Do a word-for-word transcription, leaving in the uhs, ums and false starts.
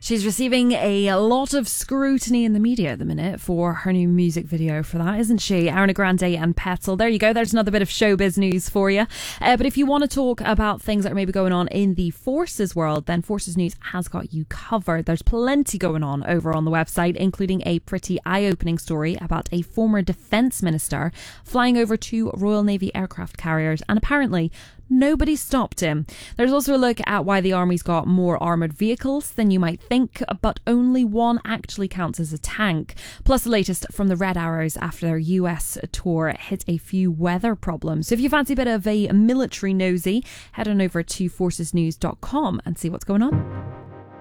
She's receiving a lot of scrutiny in the media at the minute for her new music video for that, isn't she? Ariana Grande and Petzl. There you go. There's another bit of showbiz news for you. Uh, but if you want to talk about things that are maybe going on in the Forces world, then Forces News has got you covered. There's plenty going on over on the website, including a pretty eye-opening story about a former defence minister flying over two Royal Navy aircraft carriers, and apparently nobody stopped him. There's also a look at why the army's got more armoured vehicles than you might think, but only one actually counts as a tank. Plus the latest from the Red Arrows after their U S tour hit a few weather problems. So if you fancy a bit of a military nosy, head on over to forces news dot com and see what's going on.